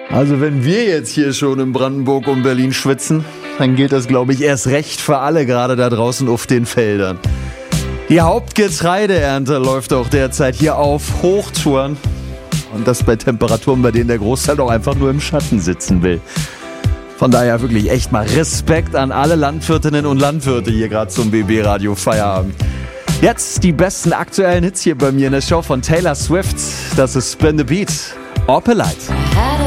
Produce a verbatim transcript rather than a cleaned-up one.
Also wenn wir jetzt hier schon in Brandenburg und Berlin schwitzen, dann gilt das, glaube ich, erst recht für alle gerade da draußen auf den Feldern. Die Hauptgetreideernte läuft auch derzeit hier auf Hochtouren. Und das bei Temperaturen, bei denen der Großteil doch einfach nur im Schatten sitzen will. Von daher wirklich echt mal Respekt an alle Landwirtinnen und Landwirte hier gerade zum B B Radio Feierabend. Jetzt die besten aktuellen Hits hier bei mir in der Show von Taylor Swift. Das ist Spin the Beat. Opelite.